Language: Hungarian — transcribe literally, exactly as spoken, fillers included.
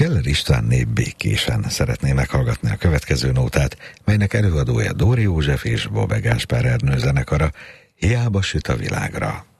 Keller István Nép békésen szeretné meghallgatni a következő nótát, melynek előadója Dóri József és Bobbe Gáspár Ernő zenekara, Hiába süt a világra.